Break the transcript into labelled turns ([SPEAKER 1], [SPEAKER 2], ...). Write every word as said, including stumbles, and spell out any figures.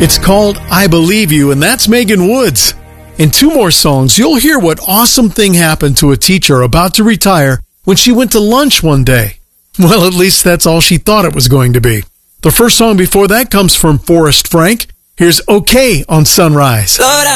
[SPEAKER 1] It's called I Believe You, and that's Megan Woods. In two more songs, you'll hear what awesome thing happened to a teacher about to retire when she went to lunch one day. Well, at least that's all she thought it was going to be. The first song before that comes from Forrest Frank. Here's OK on Sunrise.
[SPEAKER 2] Lord,